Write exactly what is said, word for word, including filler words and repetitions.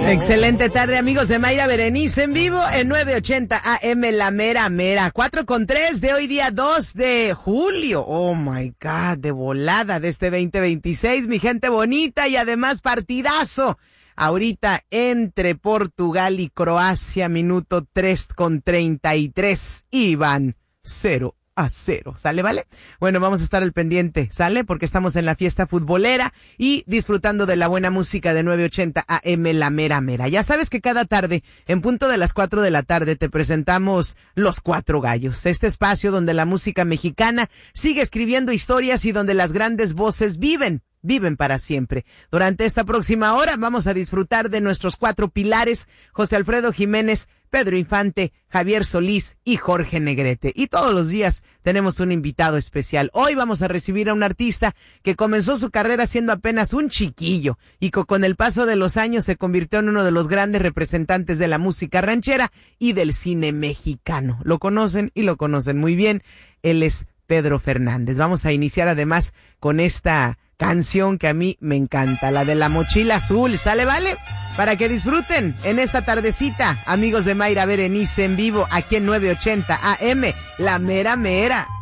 Excelente tarde, amigos de Mayra Berenice en vivo en novecientos ochenta A M, la mera mera. cuatro con tres de hoy día dos de julio. Oh my God, de volada de este veinte veintiséis, mi gente bonita, y además partidazo. Ahorita entre Portugal y Croacia, minuto tres con treinta y tres. Y van cero a cero. ¿Sale, vale? Bueno, vamos a estar al pendiente, ¿sale? Porque estamos en la fiesta futbolera y disfrutando de la buena música de novecientos ochenta A M, la mera mera. Ya sabes que cada tarde, en punto de las cuatro de la tarde, te presentamos Los Cuatro Gallos, este espacio donde la música mexicana sigue escribiendo historias y donde las grandes voces viven. Viven para siempre. Durante esta próxima hora vamos a disfrutar de nuestros cuatro pilares: José Alfredo Jiménez, Pedro Infante, Javier Solís y Jorge Negrete. Y todos los días tenemos un invitado especial. Hoy vamos a recibir a un artista que comenzó su carrera siendo apenas un chiquillo y que con el paso de los años se convirtió en uno de los grandes representantes de la música ranchera y del cine mexicano. Lo conocen y lo conocen muy bien. Él es Pedro Fernández. Vamos a iniciar además con esta canción que a mí me encanta, la de La Mochila Azul. ¿Sale, vale? Para que disfruten en esta tardecita, amigos de Mayra Berenice en vivo, aquí en novecientos ochenta A M, la mera mera.